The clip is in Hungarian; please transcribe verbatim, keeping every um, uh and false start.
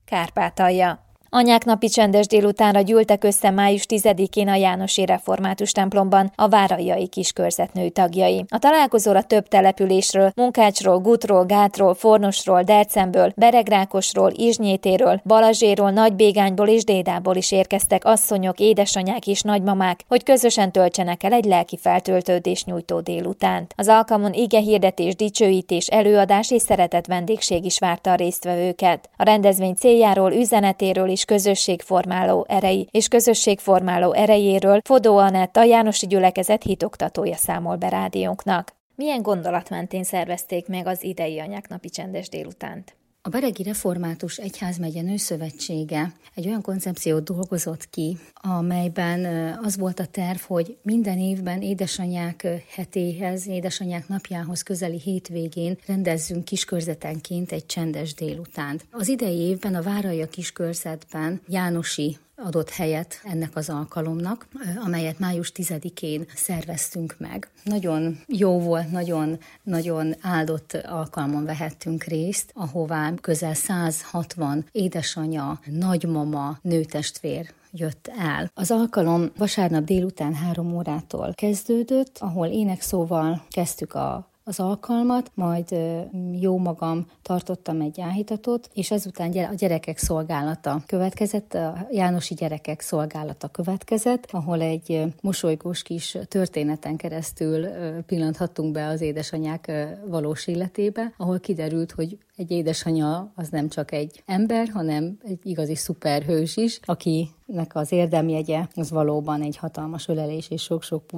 Kárpátalja. Anyák napi csendes délutánra gyűltek össze május tizedikén a Jánosi Református templomban a váraljai kiskörzet tagjai. A találkozóra több településről, Munkácsról, Gutról, Gátról, Fornosról, Dercemből, Beregrákosról, Izsnyétéről, Balazséról, Nagybégányból és Dédából is érkeztek asszonyok, édesanyák és nagymamák, hogy közösen töltsenek el egy lelki feltöltődés nyújtó délutánt. Az alkalmon igehirdetés, dicsőítés, előadás és szeretett vendégség is várta a résztvevőket. A rendezvény céljáról, üzenetéről és közösségformáló erei és közösségformáló erejéről Fodó Anett, a Jánosi gyülekezet hitoktatója számol be rádiónknak. Milyen gondolat mentén szervezték meg az idei Anyák napi csendes délutánt? A Beregi Református Egyházmegye Nőszövetsége egy olyan koncepciót dolgozott ki, amelyben az volt a terv, hogy minden évben édesanyák hetéhez, édesanyák napjához közeli hétvégén rendezzünk kiskörzetenként egy csendes délutánt. Az idei évben a Váralja kiskörzetben Jánosi adott helyet ennek az alkalomnak, amelyet május tizedikén szerveztünk meg. Nagyon jó volt, nagyon, nagyon áldott alkalmon vehettünk részt, ahová közel száz hatvan édesanya, nagymama, nőtestvér jött el. Az alkalom vasárnap délután három órától kezdődött, ahol énekszóval kezdtük a az alkalmat, majd jó magam tartottam egy áhítatot, és ezután a gyerekek szolgálata következett, a Jánosi gyerekek szolgálata következett, ahol egy mosolygós kis történeten keresztül pillanthattunk be az édesanyák valós életébe, ahol kiderült, hogy egy édesanya az nem csak egy ember, hanem egy igazi szuperhős is, akinek az érdemjegye az valóban egy hatalmas ölelés és sok-sok